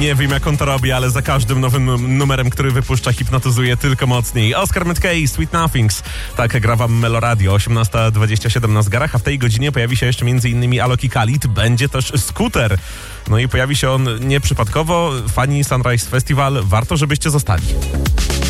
Nie wiem, jak on to robi, ale za każdym nowym numerem, który wypuszcza, hipnotyzuje tylko mocniej. Oscar McKay, Sweet Nothings. Tak gra wam Meloradio, 18:27 na zegarach, a w tej godzinie pojawi się jeszcze m.in. Alok i Khalid. Będzie też Scooter. No i pojawi się on nieprzypadkowo. Fani Sunrise Festival, warto, żebyście zostali.